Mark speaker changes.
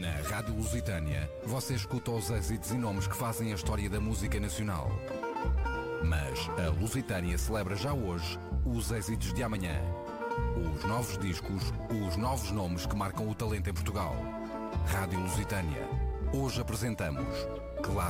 Speaker 1: Na Rádio Lusitânia, você escuta os êxitos e nomes que fazem a história da música nacional. Mas a Lusitânia celebra já hoje os êxitos de amanhã. Os novos discos, os novos nomes que marcam o talento em Portugal. Rádio Lusitânia. Hoje apresentamos Clássico.